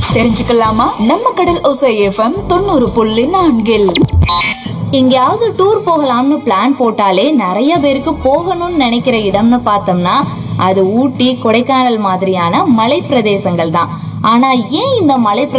தெரிஞ்சுக்கலாமா? நம்ம கடல் ஓசை எஃப்எம் 90.4. எங்கேயாவது டூர் போகலாம்னு பிளான் போட்டாலே நிறைய பேருக்கு போகணும்னு நினைக்கிற இடம்னு பார்த்தோம்னா அது ஊட்டி, கொடைக்கானல் மாதிரியான மலை பிரதேசங்கள் தான். ஆனா ஏன் இந்த மலை